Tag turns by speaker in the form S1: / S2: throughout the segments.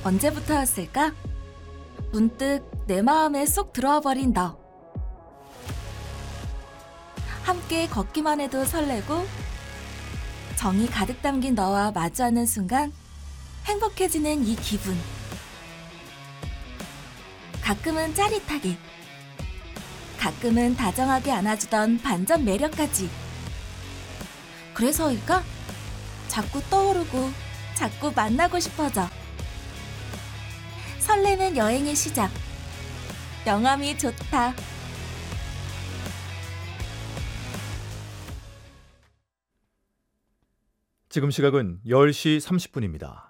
S1: 언제부터였을까? 문득 내 마음에 쏙 들어와 버린 너. 함께 걷기만 해도 설레고 정이 가득 담긴 너와 마주하는 순간 행복해지는 이 기분. 가끔은 짜릿하게, 가끔은 다정하게 안아주던 반전 매력까지. 그래서일까? 자꾸 떠오르고 자꾸 만나고 싶어져. 설레는 여행의 시작. 영암이 좋다.
S2: 지금 시각은 10시 30분입니다.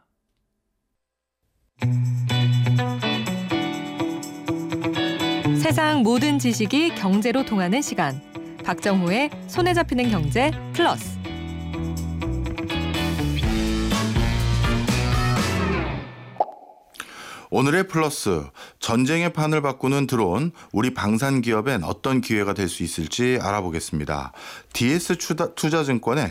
S3: 세상 모든 지식이 경제로 통하는 시간. 박정호의 손에 잡히는 경제 플러스.
S4: 오늘의 플러스, 전쟁의 판을 바꾸는 드론, 우리 방산 기업엔 어떤 기회가 될 수 있을지 알아보겠습니다. DS 투자증권의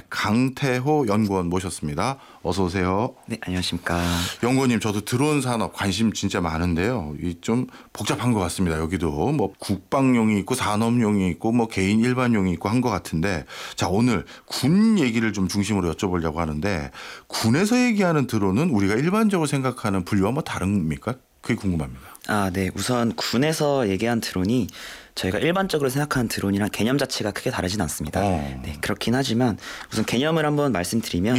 S4: 강태호 연구원 모셨습니다. 어서 오세요.
S5: 네, 안녕하십니까.
S4: 연구원님, 저도 드론 산업 관심 진짜 많은데요. 이 좀 복잡한 것 같습니다. 여기도 뭐 국방용이 있고 산업용이 있고 뭐 개인 일반용이 있고 한 것 같은데, 자, 오늘 군 얘기를 좀 중심으로 여쭤보려고 하는데, 군에서 얘기하는 드론은 우리가 일반적으로 생각하는 분류와 뭐 다릅니까? 그게 궁금합니다.
S5: 네. 우선 군에서 얘기한 드론이 저희가 일반적으로 생각하는 드론이랑 개념 자체가 크게 다르진 않습니다. 네, 그렇긴 하지만 우선 개념을 한번 말씀드리면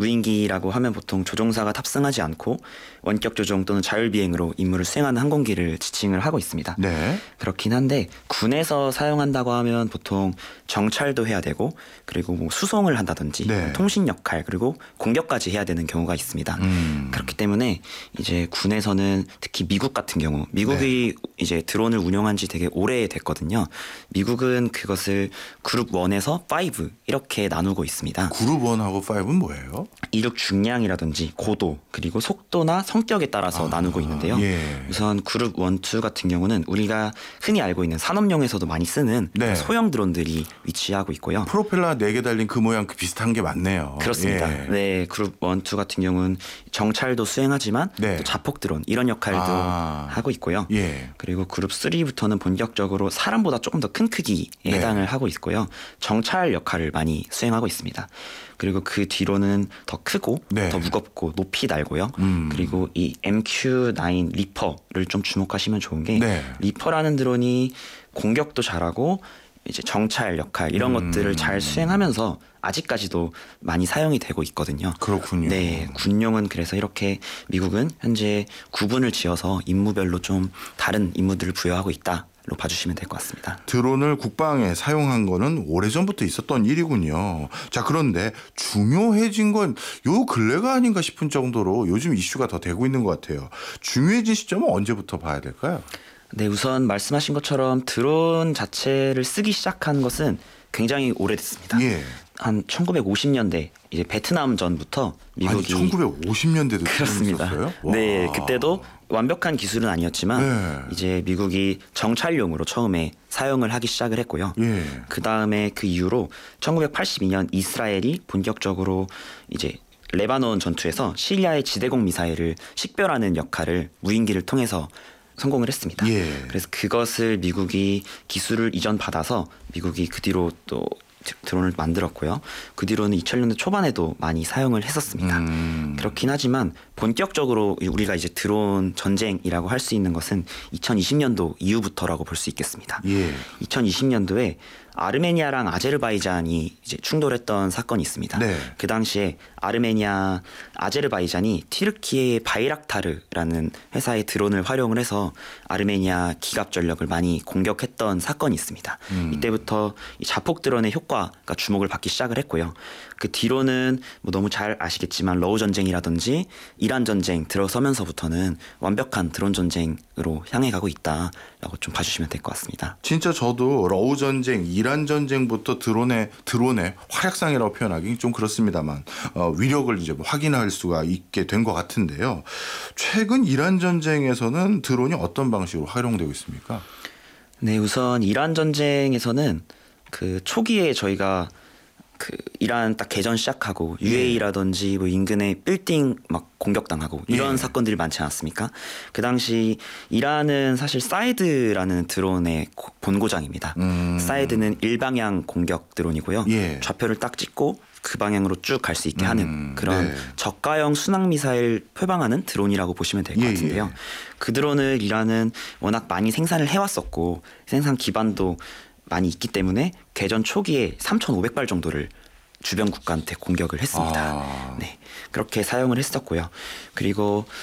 S5: 무인기라고 하면 보통 조종사가 탑승하지 않고 원격 조종 또는 자율비행으로 임무를 수행하는 항공기를 지칭을 하고 있습니다.
S4: 네.
S5: 그렇긴 한데 군에서 사용한다고 하면 보통 정찰도 해야 되고 그리고 뭐 수송을 한다든지 통신 역할 그리고 공격까지 해야 되는 경우가 있습니다. 그렇기 때문에 이제 군에서는 특히 미국 같은 경우 미국이 이제 드론을 운영한 지 되게 오래 됐거든요. 미국은 그것을 그룹 1에서 5 이렇게 나누고 있습니다.
S4: 그룹 1하고 5는 뭐예요?
S5: 이륙 중량이라든지 고도 그리고 속도나 성격에 따라서 나누고 있는데요. 우선 그룹 1, 2 같은 경우는 우리가 흔히 알고 있는 산업용에서도 많이 쓰는 소형 드론들이 위치하고 있고요.
S4: 프로펠러 4개 달린 그 모양 비슷한 게 맞네요.
S5: 그렇습니다. 네, 그룹 1, 2 같은 경우는 정찰도 수행하지만 또 자폭 드론 이런 역할도 하고 있고요. 그리고 그룹 3부터는 본격적으로 사람보다 조금 더 큰 크기에 해당을 하고 있고요. 정찰 역할을 많이 수행하고 있습니다. 그리고 그 뒤로는 더 크고 더 무겁고 높이 날고요. 그리고 이 MQ-9 리퍼를 좀 주목하시면 좋은 게 리퍼라는 드론이 공격도 잘하고 이제 정찰 역할 이런 것들을 잘 수행하면서 아직까지도 많이 사용이 되고 있거든요.
S4: 그렇군요.
S5: 네, 군용은 그래서 이렇게 미국은 현재 구분을 지어서 임무별로 좀 다른 임무들을 부여하고 있다. 로 봐주시면 될 것 같습니다.
S4: 드론을 국방에 사용한 거는 오래전부터 있었던 일이군요. 자, 그런데 중요해진 건 요 근래가 아닌가 싶은 정도로 요즘 이슈가 더 되고 있는 것 같아요. 중요해진 시점은 언제부터 봐야 될까요?
S5: 네, 우선 말씀하신 것처럼 드론 자체를 쓰기 시작한 것은 굉장히 오래됐습니다. 한 1950년대 이제 베트남전부터 미국이
S4: 1950년대도
S5: 그렇습니다. 네, 그때도 완벽한 기술은 아니었지만 이제 미국이 정찰용으로 처음에 사용을 하기 시작을 했고요. 그 다음에 그 이후로 1982년 이스라엘이 본격적으로 이제 레바논 전투에서 시리아의 지대공 미사일을 식별하는 역할을 무인기를 통해서 성공을 했습니다. 그래서 그것을 미국이 기술을 이전받아서 미국이 그 뒤로 또 드론을 만들었고요. 그 뒤로는 2000년대 초반에도 많이 사용을 했었습니다. 그렇긴 하지만 본격적으로 우리가 이제 드론 전쟁이라고 할 수 있는 것은 2020년도 이후부터라고 볼 수 있겠습니다. 2020년도에 아르메니아랑 아제르바이잔이 이제 충돌했던 사건이 있습니다. 그 당시에 아르메니아, 아제르바이잔이 티르키의 바이락타르라는 회사의 드론을 활용을 해서 아르메니아 기갑 전력을 많이 공격했던 사건이 있습니다. 이때부터 이 자폭 드론의 효과가 주목을 받기 시작을 했고요. 그 뒤로는 뭐 너무 잘 아시겠지만 러우 전쟁이라든지 이란 전쟁 들어서면서부터는 완벽한 드론 전쟁으로 향해 가고 있다라고 좀 봐주시면 될 것 같습니다.
S4: 진짜 저도 러우 전쟁, 이란 전쟁부터 드론의 활약상이라고 표현하기 좀 그렇습니다만 위력을 이제 확인할 수가 있게 된 것 같은데요. 최근 이란 전쟁에서는 드론이 어떤 방식으로 활용되고 있습니까?
S5: 네, 우선 이란 전쟁에서는 그 초기에 저희가 그 이란 딱 개전 시작하고 UAE라든지 뭐 인근의 빌딩 막 공격당하고 이런 사건들이 많지 않았습니까? 그 당시 이란은 사실 사이드라는 드론의 본고장입니다. 사이드는 일방향 공격 드론이고요. 좌표를 딱 찍고 그 방향으로 쭉 갈 수 있게 하는 그런 저가형 순항 미사일 표방하는 드론이라고 보시면 될 것 같은데요. 그 드론을 이란은 워낙 많이 생산을 해왔었고 생산 기반도 많이 있기 때문에 개전 초기에 3,500발 정도를 주변 국가한테 공격을 했습니다. 네, 그렇게 사용을 했었고요. 그리고